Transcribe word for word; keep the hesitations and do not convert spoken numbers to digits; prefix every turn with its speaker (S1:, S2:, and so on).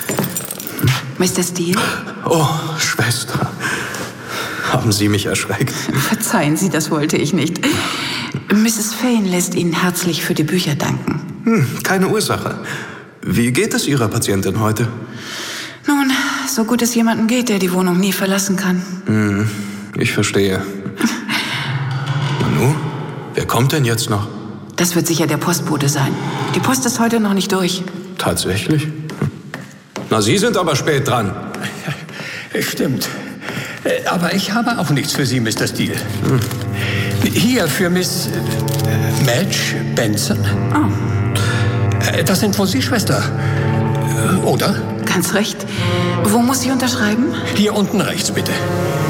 S1: Mister Steele?
S2: Oh, Schwester. Haben Sie mich erschreckt?
S1: Verzeihen Sie, das wollte ich nicht. Misses Fane lässt Ihnen herzlich für die Bücher danken.
S2: Hm, keine Ursache. Wie geht es Ihrer Patientin heute?
S1: Nun, so gut es jemandem geht, der die Wohnung nie verlassen kann.
S2: Hm, ich verstehe. Nanu, wer kommt denn jetzt noch?
S1: Das wird sicher der Postbote sein. Die Post ist heute noch nicht durch.
S2: Tatsächlich? Na, Sie sind aber spät dran.
S3: Stimmt. Aber ich habe auch nichts für Sie, Mister Steele. Hm. Hier für Miss äh, Madge Benson.
S1: Oh.
S3: Das sind wohl Sie, Schwester. Oder?
S1: Ganz recht. Wo muss ich unterschreiben?
S3: Hier unten rechts, bitte.